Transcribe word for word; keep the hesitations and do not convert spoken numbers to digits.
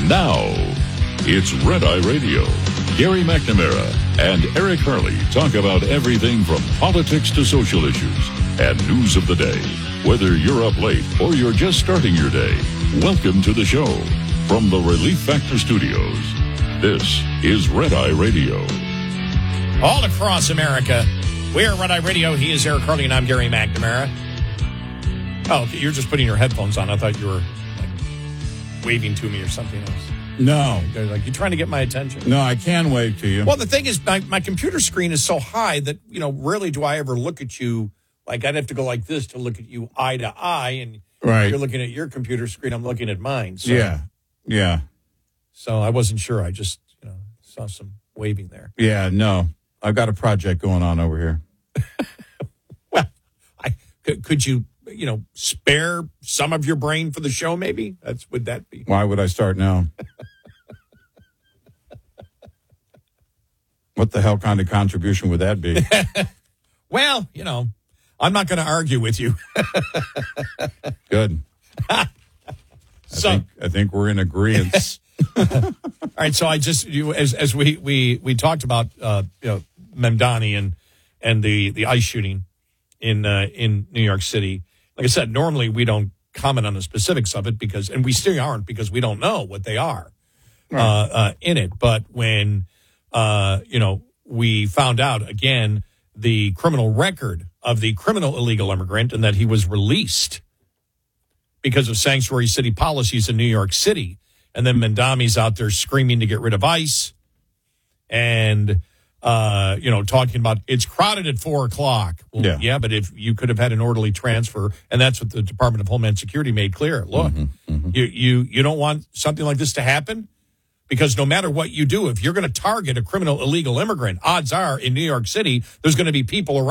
Now, it's Red Eye Radio. Gary McNamara and Eric Harley talk about everything from politics to social issues and news of the day. Whether you're up late or you're just starting your day, welcome to the show. From the Relief Factor Studios, this is Red Eye Radio. All across America, we're Red Eye Radio. He is Eric Harley, and I'm Gary McNamara. Oh, okay, you're just putting your headphones on. I thought you were like waving to me or something else. No. Like, you're trying to get my attention. No, I can wave to you. Well, the thing is, my, my computer screen is so high that, you know, rarely do I ever look at you. Like, I'd have to go like this to look at you eye to eye, and right. You're looking at your computer screen, I'm looking at mine. So, yeah, yeah. So I wasn't sure. I just, you know, saw some waving there. Yeah, no. I've got a project going on over here. Well, I could, could you, you know, spare some of your brain for the show, maybe? That's would that be? Why would I start now? What the hell kind of contribution would that be? Well, you know, I'm not going to argue with you. Good. I, so, think, I think we're in agreement. All right, so I just you as as we we we talked about uh, you know Mamdani and and the the ice shooting in uh, in New York City. Like I said, normally we don't comment on the specifics of it because, and we still aren't because we don't know what they are right. uh, uh, in it. But when uh, you know we found out again the criminal record of the criminal illegal immigrant and that he was released because of sanctuary city policies in New York City. And then Mamdani's out there screaming to get rid of ICE and, uh, you know, talking about it's crowded at four o'clock. Well, yeah. yeah, but if you could have had an orderly transfer, and that's what the Department of Homeland Security made clear. Look, mm-hmm, mm-hmm. you, you, you don't want something like this to happen because no matter what you do, if you're going to target a criminal illegal immigrant, odds are in New York City, there's going to be people around.